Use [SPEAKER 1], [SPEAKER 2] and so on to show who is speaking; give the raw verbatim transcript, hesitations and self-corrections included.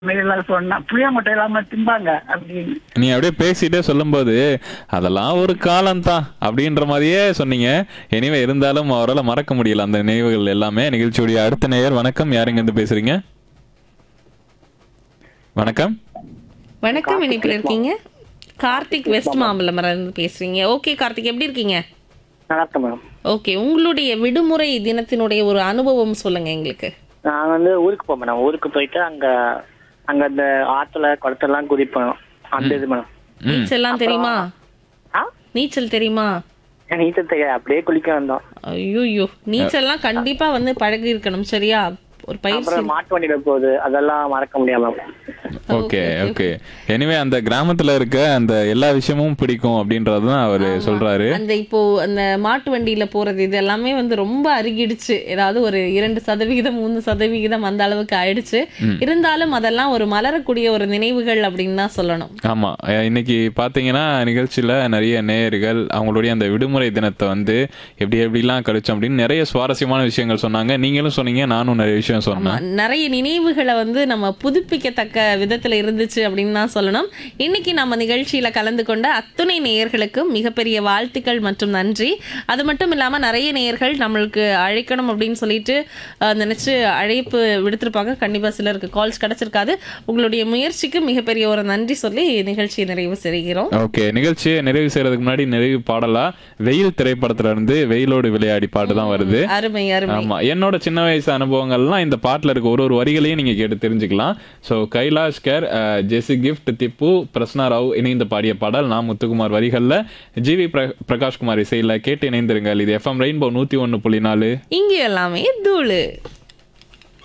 [SPEAKER 1] மாரிலாம் சொன்னா புளிய முட்டை இல்லாம திம்பாங்க அப்படின்னு.
[SPEAKER 2] நீ அப்படியே பேசிட்டே சொல்லும்போது அதெல்லாம் ஒரு காலம் தான் அப்படின்ற மாதிரியே சொன்னீங்க. எனிவே இருந்தாலும் அவரால் மறக்க முடியல அந்த நினைவுகள் எல்லாமே. நிகழ்ச்சியுடைய அடுத்த நேயர் வணக்கம். யாருங்க இருந்து பேசுறீங்க? வணக்கம்.
[SPEAKER 3] வணக்கம், இணைப்பில் இருக்கீங்க. கார்த்திக் வெஸ்ட் மாம்பலமரம் இருந்து பேசுறீங்க. ஓகே கார்த்திக், எப்படி இருக்கீங்க?
[SPEAKER 4] நல்லா இருக்கேன் மேடம்.
[SPEAKER 3] ஓகே, உங்களுடைய விடுமுறை தினத்தினுடைய ஒரு அனுபவம் சொல்லுங்க எங்களுக்கு.
[SPEAKER 4] நான் வந்து ஊருக்கு போவேன் மேடம். ஊருக்கு போயிட்டு அங்க அங்க அந்த ஆத்துல குளத்தெல்லாம் குதிப்போம். அந்த இது மேடம்.
[SPEAKER 3] நீச்சல்லாம் தெரியுமா?
[SPEAKER 4] ஆ
[SPEAKER 3] நீச்சல் தெரியுமா?
[SPEAKER 4] எனக்கு நீச்சல் தெரியாது, அப்படியே குளிக்க வந்தோம்.
[SPEAKER 3] ஐயோ, நீச்சல்லாம் கண்டிப்பா வந்து பழகி இருக்கணும், சரியா? ஒரு பயிற்சி.
[SPEAKER 4] அப்புறம் மாட்டு வண்டியில போகுது, அதெல்லாம் மறக்க முடியாம.
[SPEAKER 2] Okay okay. எனிவே அந்த கிராமத்துல இருக்க அந்த எல்லா விஷயமும் பிடிக்கும் அப்படின்றதுதான் அவரு சொல்றாரு.
[SPEAKER 3] அந்த இப்போ அந்த மாட்டு வண்டியில போறது இது எல்லாமே வந்து ரொம்ப அருகிடுச்சு. ஏதாவது ஒரு இரண்டு சதவிகிதம் மூணு சதவிகிதம் அந்த அளவுக்கு ஆயிடுச்சு. இருந்தாலும் அதெல்லாம் ஒரு மலரக்கூடிய ஒரு நினைவுகள் அப்படின்னு தான் சொல்லணும்.
[SPEAKER 2] ஆமா, இன்னைக்கு பாத்தீங்கன்னா நிகழ்ச்சியில நிறைய நேயர்கள் அவங்களுடைய அந்த விடுமுறை தினத்தை வந்து எப்படி எப்படிலாம் கழிச்சோம் அப்படின்னு நிறைய சுவாரஸ்யமான விஷயங்கள் சொன்னாங்க. நீங்களும் சொன்னீங்க, நானும் நிறைய விஷயம் சொன்னேன்.
[SPEAKER 3] நிறைய நினைவுகளை வந்து நம்ம புதுப்பிக்கத்தக்க விதத்துல இருந்துச்சு அப்படின்னு தான் சொல்லணும். இன்னைக்கு நம்ம நிகழ்ச்சியில கலந்து கொண்ட அத்துணை நேயர்களுக்கும் மிகப்பெரிய வாழ்த்துக்கள் மற்றும் நன்றி. அது மட்டும் இல்லாம நிறைய நேயர்கள் நம்மளுக்கு அழைக்கணும் அப்படின்னு சொல்லிட்டு நினைச்சு அழைப்பு விடுத்திருப்பாங்க. கண்டிப்பா சிலருக்கு கால்ஸ் கிடைச்சிருக்காது. உங்களுடைய முயற்சிக்கு மிகப்பெரிய ஒரு நன்றி சொல்லி நிகழ்ச்சியை நிறைவு செய்கிறோம்.
[SPEAKER 2] ஓகே, நிகழ்ச்சியை நிறைவு செய்யறதுக்கு முன்னாடி நிறைவு பாடலா வெயில் திரைப்படத்துல இருந்து வெயிலோடு விளையாடி பாட்டு தான் வருது.
[SPEAKER 3] அருமை அருமை.
[SPEAKER 2] ஆமா, என்னோட சின்ன வயசு அனுபவங்கள்லாம் இந்த பாட்டுல இருக்க ஒரு ஒரு வரிகளையும் நீங்க கேட்டு தெரிஞ்சுக்கலாம். ஸோ கைலாஷ் கேர், ஜெசி கிஃப்ட், திப்பு, பிரஸ்னா ராவ் இணைந்து பாடிய பாடல். நான் முத்துக்குமார் வரிகள்ல, ஜி வி பிரகாஷ்குமார் இசையில கேட்டு இணைந்திருங்கள். இது எஃப்எம் ரெயின்போ நூத்தி ஒன்னு புள்ளி நாலு.
[SPEAKER 3] இங்கே எல்லாமே தூளு.